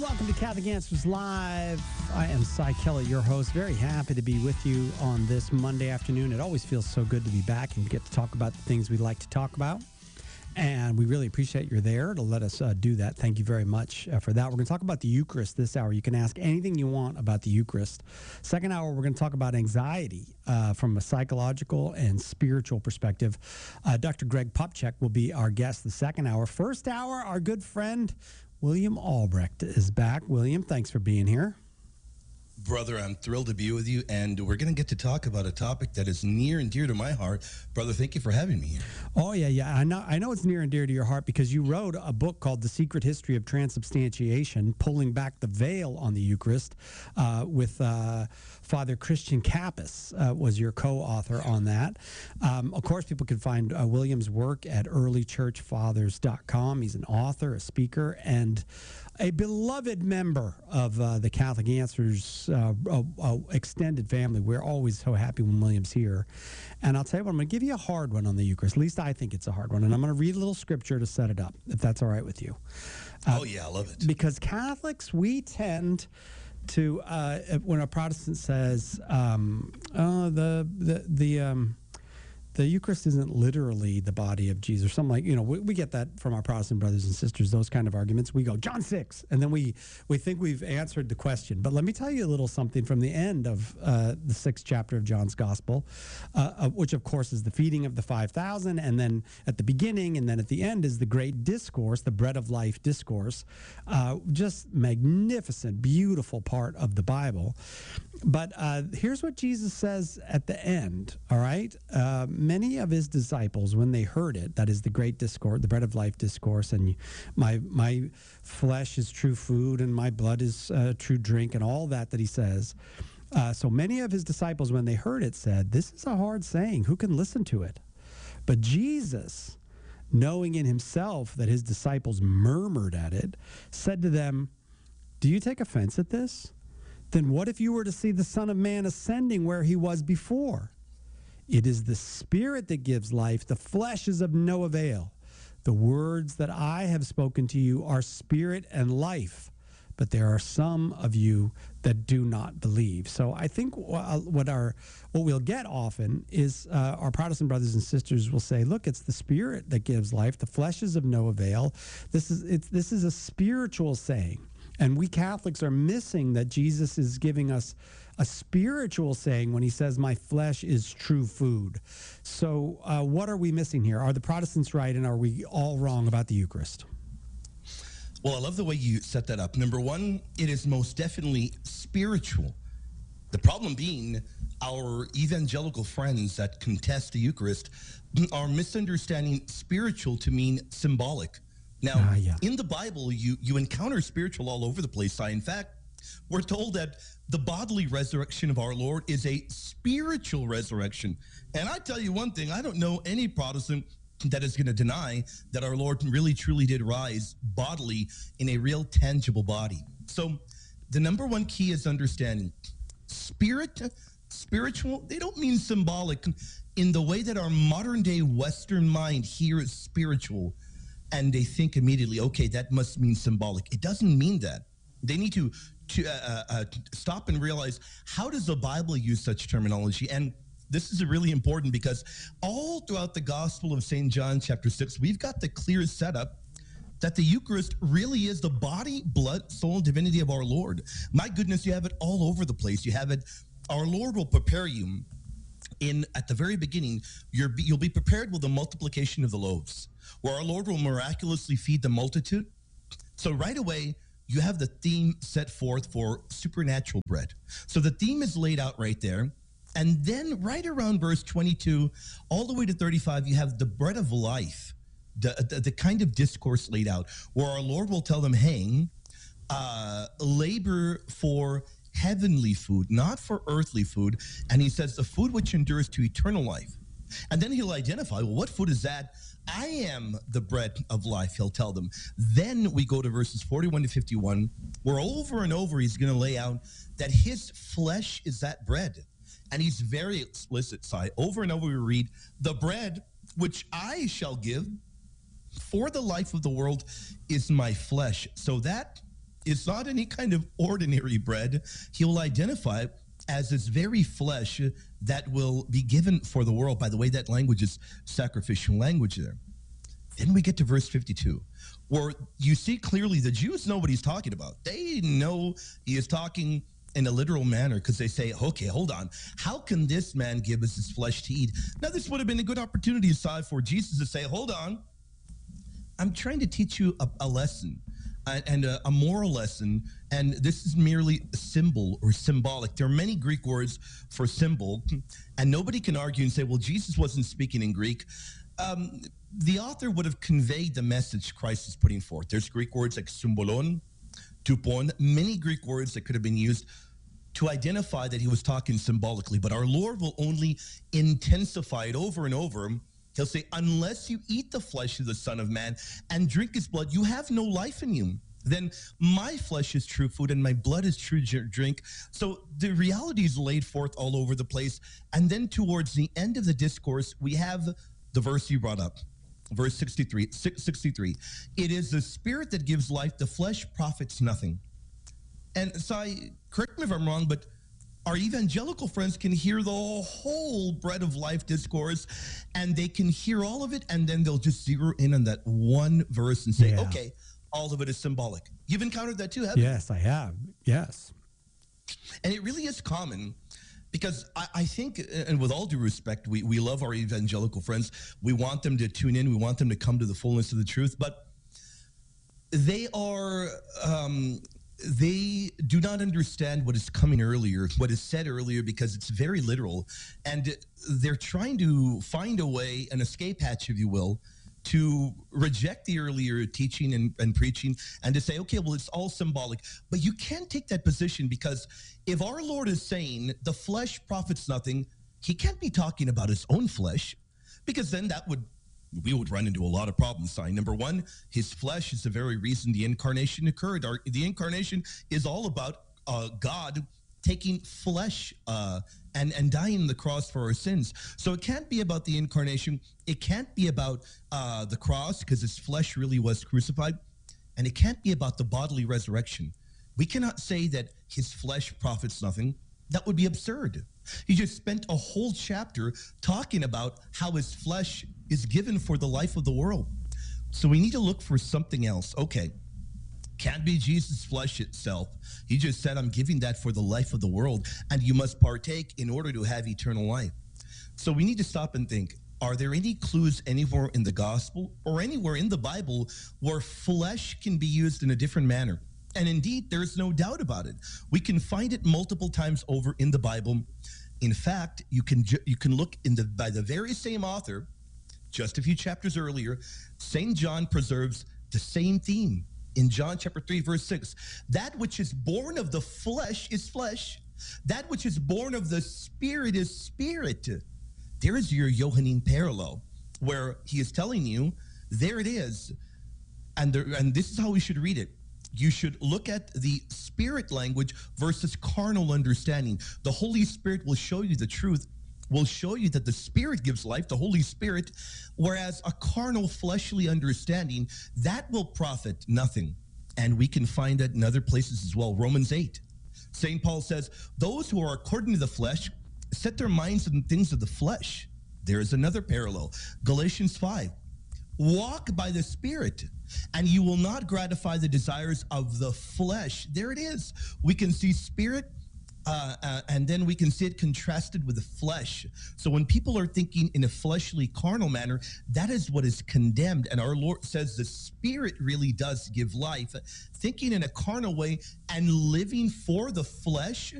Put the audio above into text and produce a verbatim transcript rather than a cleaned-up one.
Welcome to Catholic Answers Live. I am Cy Kelly, your host. Very happy to be with you on this Monday afternoon. It always feels so good to be back and get to talk about the things we like to talk about. And we really appreciate you're there to let us uh, do that. Thank you very much uh, for that. We're going to talk about the Eucharist this hour. You can ask anything you want about the Eucharist. Second hour, we're going to talk about anxiety uh, from a psychological and spiritual perspective. Uh, Doctor Greg Popcak will be our guest the second hour. First hour, our good friend William Albrecht is back. William, thanks for being here. Brother, I'm thrilled to be with you, and we're going to get to talk about a topic that is near and dear to my heart. Brother, thank you for having me here. Oh, yeah, yeah. I know I know it's near and dear to your heart because you wrote a book called The Secret History of Transubstantiation, Pulling Back the Veil on the Eucharist, uh, with uh, Father Christian Kappes uh, was your co-author on that. Um, of course, people can find uh, William's work at early church fathers dot com. He's an author, a speaker, and a beloved member of uh, the Catholic Answers uh, uh, uh, extended family. We're always so happy when William's here. And I'll tell you what, I'm going to give you a hard one on the Eucharist. At least I think it's a hard one. And I'm going to read a little scripture to set it up, if that's all right with you. Uh, oh, yeah, I love it. Because Catholics, we tend to, uh, when a Protestant says, um, oh, the, the, the, um, the Eucharist isn't literally the body of Jesus, or something like, you know, we, we get that from our Protestant brothers and sisters, those kind of arguments. We go, John six, and then we, we think we've answered the question. But let me tell you a little something from the end of uh, the sixth chapter of John's Gospel, uh, uh, which, of course, is the feeding of the five thousand, and then at the beginning and then at the end is the great discourse, the bread of life discourse. Uh, just magnificent, beautiful part of the Bible. But uh, here's what Jesus says at the end, all right? Uh, many of his disciples, when they heard it, that is the great discourse, the bread of life discourse, and my my flesh is true food and my blood is uh, true drink, and all that that he says. Uh, so many of his disciples, when they heard it, said, this is a hard saying. Who can listen to it? But Jesus, knowing in himself that his disciples murmured at it, said to them, do you take offense at this? Then what if you were to see the Son of Man ascending where he was before? It is the Spirit that gives life. The flesh is of no avail. The words that I have spoken to you are spirit and life, but there are some of you that do not believe. So I think what our what we'll get often is uh, our Protestant brothers and sisters will say, look, it's the Spirit that gives life. The flesh is of no avail. This is it's this is a spiritual saying. And we Catholics are missing that Jesus is giving us a spiritual saying when he says, my flesh is true food. So uh, what are we missing here? Are the Protestants right, and are we all wrong about the Eucharist? Well, I love the way you set that up. Number one, it is most definitely spiritual. The problem being our evangelical friends that contest the Eucharist are misunderstanding spiritual to mean symbolic. Now, uh, yeah. in the Bible, you, you encounter spiritual all over the place. In fact, we're told that the bodily resurrection of our Lord is a spiritual resurrection. And I tell you one thing, I don't know any Protestant that is going to deny that our Lord really, truly did rise bodily in a real tangible body. So the number one key is understanding spirit, spiritual, they don't mean symbolic in the way that our modern day Western mind hears spiritual. And they think immediately, okay, that must mean symbolic. It doesn't mean that. They need to, to uh, uh, stop and realize, how does the Bible use such terminology? And this is really important because all throughout the Gospel of Saint John chapter six, we've got the clear setup that the Eucharist really is the body, blood, soul, and divinity of our Lord. My goodness, you have it all over the place. You have it, our Lord will prepare you in, at the very beginning, you're, you'll be prepared with the multiplication of the loaves, where our Lord will miraculously feed the multitude. So right away, you have the theme set forth for supernatural bread. So the theme is laid out right there. And then right around verse twenty-two, all the way to thirty-five, you have the bread of life, the, the, the kind of discourse laid out, where our Lord will tell them, hey, uh, labor for heavenly food, not for earthly food. And he says, the food which endures to eternal life. And then he'll identify, well, what food is that? I am the bread of life, he'll tell them. Then we go to verses forty-one to fifty-one, where over and over he's going to lay out that his flesh is that bread. And he's very explicit, Si. Over and over we read, the bread which I shall give for the life of the world is my flesh. So that is not any kind of ordinary bread. He will identify as this very flesh that will be given for the world. By the way, that language is sacrificial language there. Then we get to verse fifty-two, where you see clearly the Jews know what he's talking about. They know he is talking in a literal manner because they say, okay, hold on. How can this man give us his flesh to eat? Now, this would have been a good opportunity aside for Jesus to say, hold on. I'm trying to teach you a, a lesson and, and a, a moral lesson, and this is merely a symbol or symbolic. There are many Greek words for symbol, and nobody can argue and say, well, Jesus wasn't speaking in Greek. Um, the author would have conveyed the message Christ is putting forth. There's Greek words like symbolon, tupon, many Greek words that could have been used to identify that he was talking symbolically, but our Lord will only intensify it over and over. He'll say, unless you eat the flesh of the Son of Man and drink his blood, you have no life in you. Then my flesh is true food and my blood is true drink. So the reality is laid forth all over the place. And then towards the end of the discourse, we have the verse you brought up, verse sixty-three, sixty-three. It is the spirit that gives life, the flesh profits nothing. And so I, correct me if I'm wrong, but our evangelical friends can hear the whole bread of life discourse, and they can hear all of it, and then they'll just zero in on that one verse and say, yeah. okay, all of it is symbolic. You've encountered that too, haven't you? Yes, I have. Yes. And it really is common because I, I think, and with all due respect, we, we love our evangelical friends. We want them to tune in. We want them to come to the fullness of the truth, but they are... Um, they do not understand what is coming earlier, what is said earlier, because it's very literal. And they're trying to find a way, an escape hatch, if you will, to reject the earlier teaching and, and preaching and to say, okay, well, it's all symbolic. But you can't take that position, because if our Lord is saying the flesh profits nothing, he can't be talking about his own flesh, because then that would we would run into a lot of problems. Sign number one, his flesh is the very reason the incarnation occurred. Our, the incarnation is all about uh, God taking flesh uh, and, and dying on the cross for our sins. So it can't be about the incarnation. It can't be about uh, the cross, because his flesh really was crucified. And it can't be about the bodily resurrection. We cannot say that his flesh profits nothing. That would be absurd. He just spent a whole chapter talking about how his flesh is given for the life of the world. So we need to look for something else. Okay, can't be Jesus' flesh itself. He just said, I'm giving that for the life of the world, and you must partake in order to have eternal life. So we need to stop and think, are there any clues anywhere in the gospel or anywhere in the Bible where flesh can be used in a different manner? And indeed, there's no doubt about it. We can find it multiple times over in the Bible. In fact, you can you can look in the by the very same author, just a few chapters earlier, Saint John preserves the same theme in John chapter three, verse six. That which is born of the flesh is flesh. That which is born of the spirit is spirit. There is your Johannine parallel, where he is telling you, there it is. And, there, and this is how we should read it. You should look at the spirit language versus carnal understanding. The Holy Spirit will show you the truth, will show you that the Spirit gives life, the Holy Spirit, whereas a carnal, fleshly understanding, that will profit nothing. And we can find that in other places as well. Romans eight, Saint Paul says, those who are according to the flesh set their minds on things of the flesh. There is another parallel. Galatians five, walk by the Spirit, and you will not gratify the desires of the flesh. There it is. We can see spirit, uh, uh, and then we can see it contrasted with the flesh. So when people are thinking in a fleshly, carnal manner, that is what is condemned. And our Lord says the Spirit really does give life. Thinking in a carnal way and living for the flesh,